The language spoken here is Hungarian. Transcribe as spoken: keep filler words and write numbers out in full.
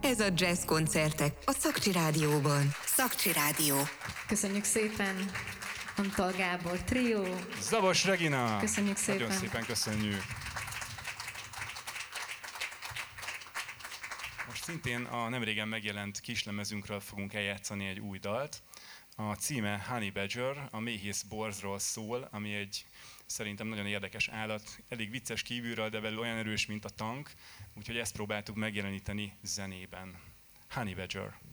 Ez a Jazz Koncertek a Szakcsi Rádióban. Szakcsi Rádió. Köszönjük szépen, Antal Gábor Trió. Zavos Regina. Köszönjük szépen. Nagyon szépen köszönjük. Most szintén a nemrégen megjelent kislemezünkről fogunk eljátszani egy új dalt. A címe Honey Badger, a méhész borzról szól, ami egy szerintem nagyon érdekes állat, elég vicces kívülről, de belül olyan erős, mint a tank, úgyhogy ezt próbáltuk megjeleníteni zenében. Honey Badger.